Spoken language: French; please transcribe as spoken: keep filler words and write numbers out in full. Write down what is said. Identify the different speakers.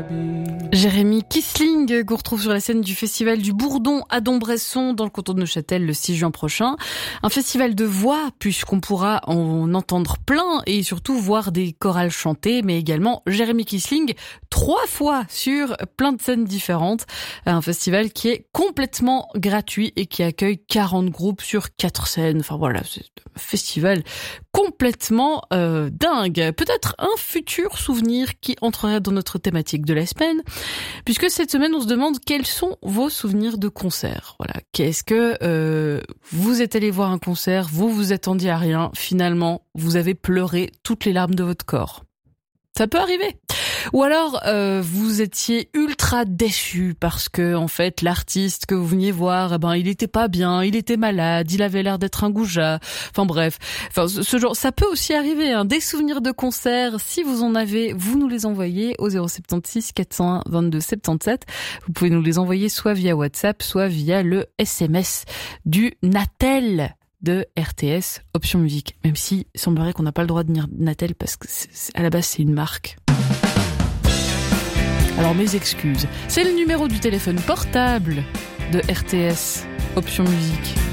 Speaker 1: Jérémy Kissling, qu'on retrouve sur la scène du festival du Bourdon à Dombresson dans le canton de Neuchâtel le six juin prochain. Un festival de voix puisqu'on pourra en entendre plein et surtout voir des chorales chanter, mais également Jérémy Kissling trois fois sur plein de scènes différentes. Un festival qui est complètement gratuit et qui accueille quarante groupes sur quatre scènes. Enfin voilà, c'est un festival complètement euh, dingue. Peut-être un futur souvenir qui entrerait dans notre thématique de la semaine, puisque cette semaine on se demande quels sont vos souvenirs de concert. Voilà, qu'est-ce que euh, vous êtes allé voir un concert, vous vous attendiez à rien, finalement vous avez pleuré toutes les larmes de votre corps. Ça peut arriver. Ou alors euh, vous étiez ultra déçu parce que en fait l'artiste que vous veniez voir, eh ben il était pas bien, il était malade, il avait l'air d'être un goujat. Enfin bref, enfin ce genre, ça peut aussi arriver. Hein. Des souvenirs de concert, si vous en avez, vous nous les envoyez au zéro sept six quatre cent un vingt-deux soixante-dix-sept. Vous pouvez nous les envoyer soit via WhatsApp, soit via le S M S du Natel de R T S Option Musique. Même si il semblerait qu'on n'a pas le droit de dire Natel parce que c'est, c'est, à la base c'est une marque. Alors mes excuses. C'est le numéro du téléphone portable de R T S Option Musique.